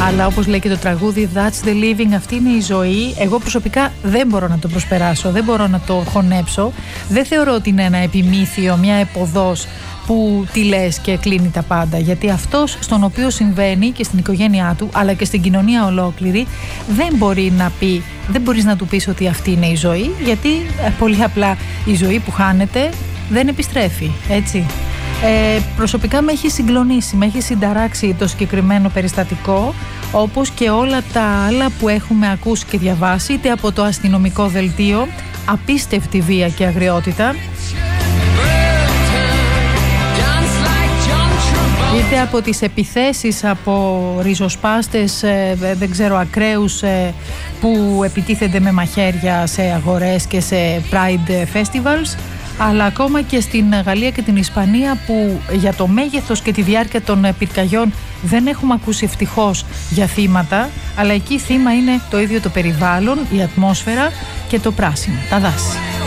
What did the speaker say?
Αλλά όπως λέει και το τραγούδι, that's the living, αυτή είναι η ζωή. Εγώ προσωπικά δεν μπορώ να το προσπεράσω, δεν μπορώ να το χωνέψω. Δεν θεωρώ ότι είναι ένα επιμήθειο, μια επωδός που τη λες και κλείνει τα πάντα. Γιατί αυτός στον οποίο συμβαίνει και στην οικογένειά του, αλλά και στην κοινωνία ολόκληρη, δεν μπορεί να πει, δεν μπορείς να του πεις ότι αυτή είναι η ζωή, γιατί πολύ απλά η ζωή που χάνεται δεν επιστρέφει, έτσι. Προσωπικά με έχει συγκλονίσει, με έχει συνταράξει το συγκεκριμένο περιστατικό, όπως και όλα τα άλλα που έχουμε ακούσει και διαβάσει, είτε από το αστυνομικό δελτίο, απίστευτη βία και αγριότητα, είτε από τις επιθέσεις από ριζοσπάστες, δεν ξέρω, ακραίους που επιτίθενται με μαχαίρια σε αγορές και σε Pride Festivals, αλλά ακόμα και στην Γαλλία και την Ισπανία, που για το μέγεθος και τη διάρκεια των πυρκαγιών δεν έχουμε ακούσει ευτυχώς για θύματα, αλλά εκεί θύμα είναι το ίδιο το περιβάλλον, η ατμόσφαιρα και το πράσινο, τα δάση.